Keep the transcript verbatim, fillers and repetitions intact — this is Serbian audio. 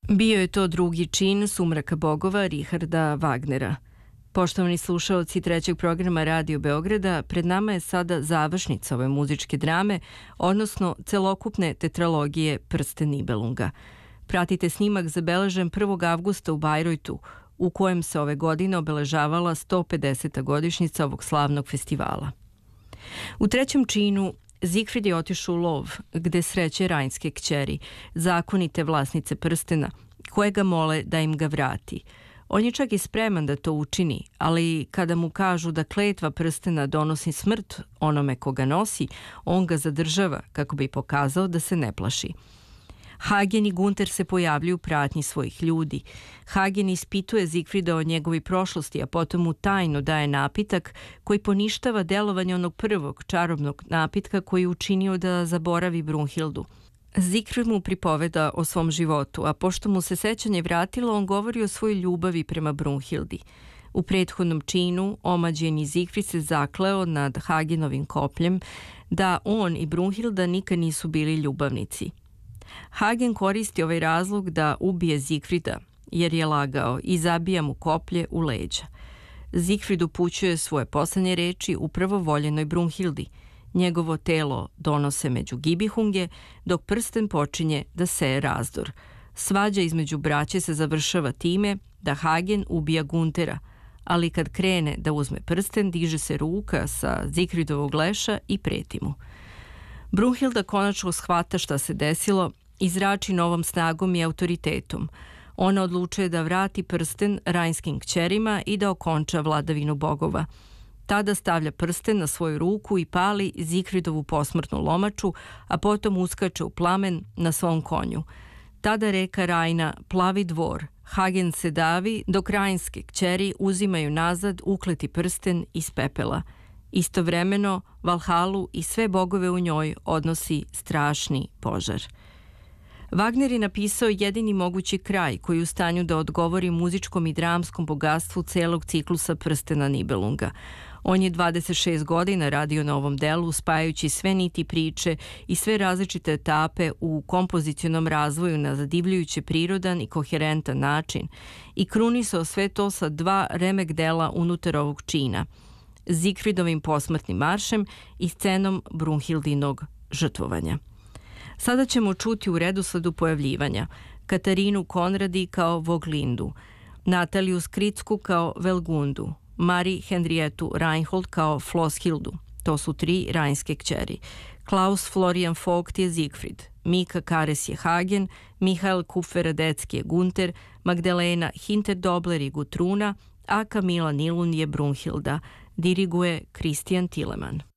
Bio je to drugi čin Sumraka bogova Richarda Wagnera. Poštovani slušaoci trećeg programa Radio Beograda, pred nama je sada završnica ove muzičke drame, odnosno celokupne tetralogije Prsten Nibelunga. Pratite snimak zabeležen prvog avgusta u Bajrojtu, u kojem se ove godine obeležavala sto pedeseta godišnjica ovog slavnog festivala. U trećem činu Zigfrid je otišao u lov, gde sreće Rajnske kćeri, zakonite vlasnice prstena, koje ga mole da im ga vrati. On je čak i spreman da to učini, ali kada mu kažu da kletva prstena donosi smrt onome koga nosi, on ga zadržava kako bi pokazao da se ne plaši. Hagen i Gunter se pojavljuju u pratnji svojih ljudi. Hagen ispituje Zigfrida o njegovoj prošlosti, a potom mu tajno daje napitak koji poništava delovanje onog prvog čarobnog napitka koji je učinio da zaboravi Brunhildu. Zigfrid mu pripoveda o svom životu, a pošto mu se sećanje vratilo, on govori o svojoj ljubavi prema Brunhildi. U prethodnom činu omađeni Zigfrid se zakleo nad Hagenovim kopljem da on i Brunhilda nikad nisu bili ljubavnici. Hagen koristi ovaj razlog da ubije Zigfrida, jer je lagao, i zabija mu koplje u leđa. Zigfrid upućuje svoje poslednje reči upravo voljenoj Brunhildi. Njegovo telo donose među Gibihunge, dok prsten počinje da seje razdor. Svađa između braće se završava time da Hagen ubija Guntera, ali kad krene da uzme prsten, diže se ruka sa Zigfridovog leša i preti mu. Brunhilda konačno shvata šta se desilo i zrači novom snagom i autoritetom. Ona odlučuje da vrati prsten Rajnskim kćerima i da okonča vladavinu bogova. Tada stavlja prsten na svoju ruku i pali Zigfridovu posmrtnu lomaču, a potom uskače u plamen na svom konju. Tada reka Rajna plavi dvor. Hagen se davi, dok Rajnske kćeri uzimaju nazad ukleti prsten iz pepela. Istovremeno, Valhalu i sve bogove u njoj odnosi strašni požar. Wagner je napisao jedini mogući kraj koji je u stanju da odgovori muzičkom i dramskom bogatstvu celog ciklusa Prstena Nibelunga. On je dvadeset šest godina radio na ovom delu, spajajući sve niti priče i sve različite etape u kompozicionom razvoju na zadivljujuće prirodan i koherentan način i krunisao sve to sa dva remek dela unutar ovog čina, Zigfridovim posmrtnim maršem i scenom Brunhildinog žrtvovanja. Sada ćemo čuti u redosledu pojavljivanja Katarinu Konradi kao Voglindu, Nataliju Skritsku kao Velgundu, Mari Henrietu Reinhold kao Floshildu, to su tri Rajnske kćeri, Klaus Florian Vogt je Zigfrid, Mika Kares je Hagen, Mihael Kupfer-Radecki je Gunter, Magdalena Hinterdobler je Gutruna, a Kamila Nilun je Brunhilda, diriguje Kristijan Tileman.